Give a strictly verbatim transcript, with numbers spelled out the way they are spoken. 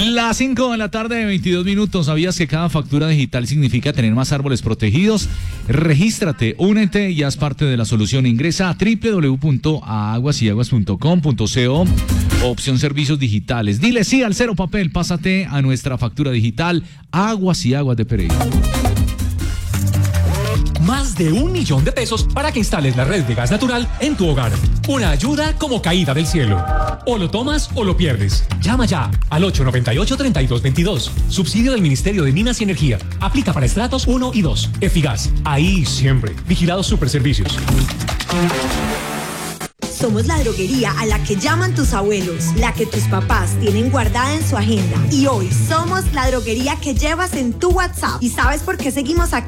Las cinco de la tarde de veintidós minutos. ¿Sabías que cada factura digital significa tener más árboles protegidos? Regístrate, únete y haz parte de la solución. Ingresa a doble u doble u doble u punto aguas y aguas punto com punto co, opción servicios digitales. Dile sí al cero papel, pásate a nuestra factura digital Aguas y Aguas de Pereira. Más de un millón de pesos para que instales la red de gas natural en tu hogar. Una ayuda como caída del cielo. O lo tomas o lo pierdes. Llama ya al ocho nueve ocho, tres dos dos dos. Subsidio del Ministerio de Minas y Energía. Aplica para estratos uno y dos. Efigas. Ahí siempre. Vigilados Superservicios. Somos la droguería a la que llaman tus abuelos, la que tus papás tienen guardada en su agenda. Y hoy somos la droguería que llevas en tu WhatsApp. ¿Y sabes por qué seguimos aquí?